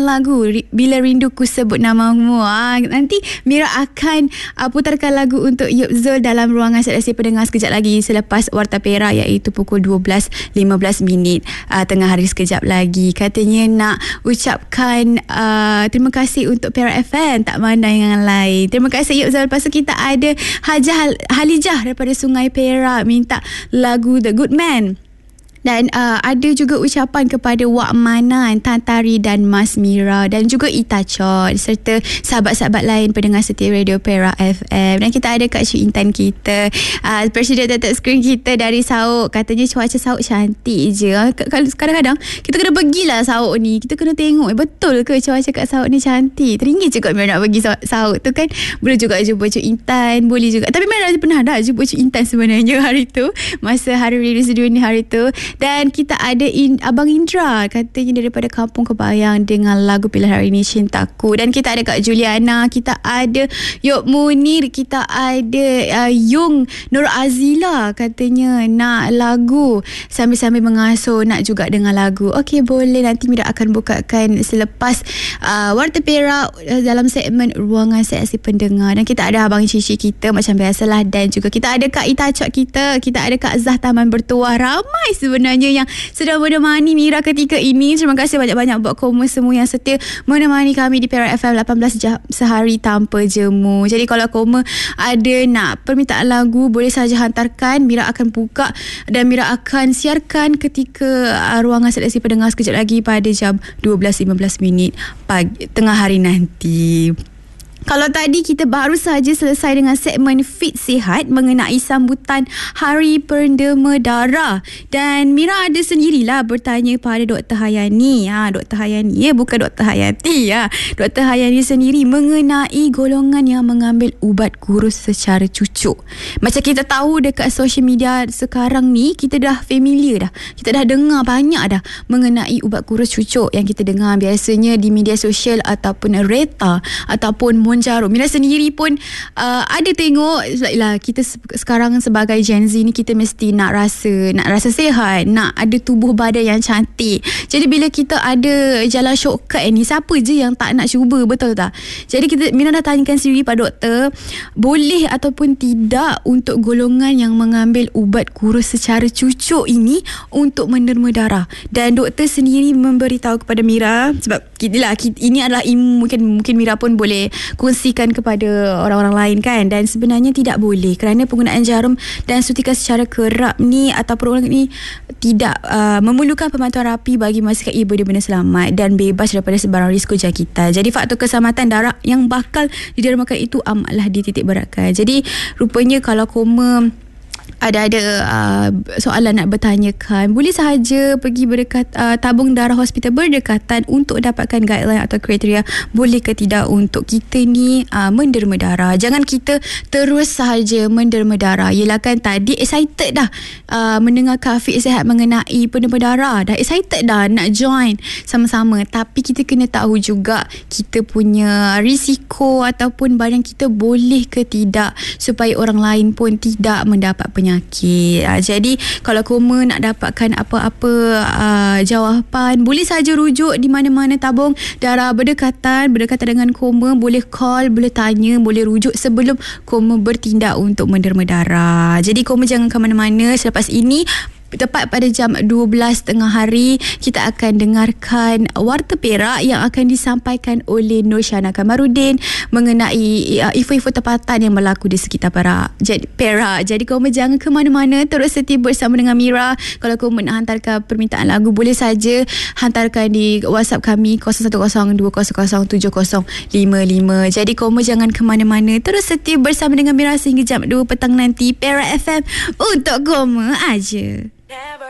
lagu Bila Rinduku Sebut Namamu. Nanti Mira akan putarkan lagu untuk Yop Zul dalam ruangan seleksi pendengar sekejap lagi selepas Warta Perak, iaitu pukul 12.15 tengah hari sekejap lagi. Katanya nak ucapkan terima kasih untuk Perak FM, tak mandang yang lain. Terima kasih Yop Zul. Lepas tu kita ada Halijah daripada Sungai Perak minta lagu The Good Man. Dan ada juga ucapan kepada Wak Manan, Tantari dan Mas Mira, dan juga Ita Chot serta sahabat-sahabat lain pendengar setia Radio Perak FM. Dan kita ada Kak Syu Intan kita, Presiden Tetap Skrin kita dari Sauk. Katanya cuaca Sauk cantik je. Kadang-kadang kita kena pergilah Sauk ni, kita kena tengok betul ke cuaca kat Sauk ni cantik. Teringin je kot Mira nak pergi Sauk tu kan. Boleh juga jumpa Cik Intan, boleh juga. Tapi Mira pernah dah jumpa Cik Intan sebenarnya hari tu, masa Hari Radio Sedunia hari tu. Dan kita ada Abang Indra, katanya daripada Kampung Kebayang dengan lagu pilihan hari ini Cintaku. Dan kita ada Kak Juliana, kita ada Yop Munir, kita ada Yung Nur Azila, katanya nak lagu sambil-sambil mengasuh, nak juga dengar lagu. Okey, boleh, nanti Mira akan bukakan selepas Warta Perak dalam segmen Ruangan Seleksi Pendengar. Dan kita ada Abang Cici kita macam biasalah, dan juga kita ada Kak Ita Chot kita ada Kak Zah Taman Bertuah. Ramai sebenarnya yang sedang menemani Mira ketika ini. Terima kasih banyak-banyak buat kamu semua yang setia menemani kami di Perak FM 18 jam sehari tanpa jemu. Jadi kalau kamu ada nak permintaan lagu, boleh saja hantarkan. Mira akan buka dan Mira akan siarkan ketika Ruangan Seleksi Pendengar sekejap lagi pada jam 12.15 pagi tengah hari nanti. Kalau tadi kita baru saja selesai dengan segmen Fit Sihat mengenai sambutan Hari Pendema Darah, dan Mira ada sendirilah bertanya pada Dr. Hayani. Dr. Hayani, bukan Dr. Hayati. Dr. Hayani sendiri mengenai golongan yang mengambil ubat kurus secara cucuk. Macam kita tahu dekat social media sekarang ni, kita dah familiar dah. Kita dah dengar banyak dah mengenai ubat kurus cucuk yang kita dengar biasanya di media sosial ataupun Reta ataupun Monjaro. Mira sendiri pun ada tengok lah, kita sekarang sebagai Gen Z ni, kita mesti nak rasa sihat, nak ada tubuh badan yang cantik. Jadi bila kita ada jalan shortcut ni, siapa je yang tak nak cuba, betul tak? Jadi Mira dah tanyakan sendiri pada doktor, boleh ataupun tidak untuk golongan yang mengambil ubat kurus secara cucuk ini untuk menderma darah. Dan doktor sendiri memberitahu kepada Mira, sebab ini adalah mungkin Mira pun boleh kongsikan kepada orang-orang lain kan. Dan sebenarnya tidak boleh, kerana penggunaan jarum dan suntikan secara kerap ni atau program ni tidak memerlukan pemantauan rapi bagi memastikan ia benar-benar selamat dan bebas daripada sebarang risiko jangkitan. Jadi faktor keselamatan darah yang bakal didermakan itu amatlah dititik beratkan. Jadi rupanya kalau koma ada soalan nak bertanyakan, boleh sahaja pergi tabung darah hospital berdekatan untuk dapatkan guideline atau kriteria boleh ke tidak untuk kita ni menderma darah. Jangan kita terus sahaja menderma darah. Yelah kan tadi excited dah mendengar Fit Sihat mengenai penderma darah, dah excited dah nak join sama-sama. Tapi kita kena tahu juga kita punya risiko ataupun badan kita boleh ke tidak, supaya orang lain pun tidak mendapat penyakit. Jadi kalau koma nak dapatkan apa-apa jawapan, boleh saja rujuk di mana-mana tabung darah berdekatan dengan koma. Boleh call, boleh tanya, boleh rujuk sebelum koma bertindak untuk menderma darah. Jadi koma jangan ke mana-mana. Selepas ini tepat pada jam 12 tengah hari, kita akan dengarkan Warta Perak yang akan disampaikan oleh Nur Syana Kamarudin mengenai info-info tempatan yang berlaku di sekitar Perak. Jadi korang jangan ke mana-mana, terus setia bersama dengan Mira. Kalau korang nak hantarkan permintaan lagu, boleh saja hantarkan di WhatsApp kami 0102007055. Jadi korang jangan ke mana-mana, terus setia bersama dengan Mira sehingga jam 2 petang nanti. Perak FM untuk korang aja.